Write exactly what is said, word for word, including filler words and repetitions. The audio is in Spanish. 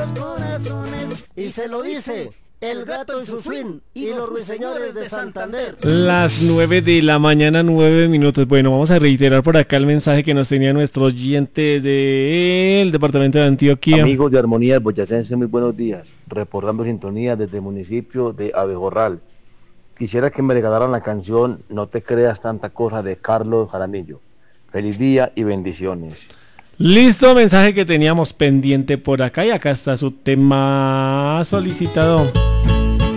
los corazones. Y se lo dice el gato en su swing y los ruiseñores de Santander. Las nueve de la mañana, nueve minutos. Bueno, vamos a reiterar por acá el mensaje que nos tenía nuestro oyente del departamento de Antioquia. Amigos de Armonía Boyacense, muy buenos días. Reportando sintonía desde el municipio de Abejorral. Quisiera que me regalaran la canción No te creas tanta cosa de Carlos Jaramillo. Feliz día y bendiciones. Listo, mensaje que teníamos pendiente por acá y acá está su tema solicitado.